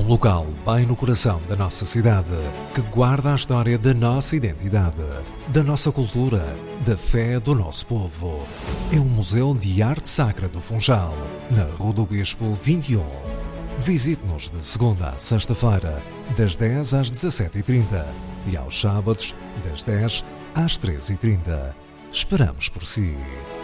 Um local bem no coração da nossa cidade, que guarda a história da nossa identidade, da nossa cultura, da fé do nosso povo. É o Museu de Arte Sacra do Funchal, na Rua do Bispo 21. Visite-nos de segunda a sexta-feira, das 10 às 17h30 e aos sábados, das 10 às 13h30. Esperamos por si.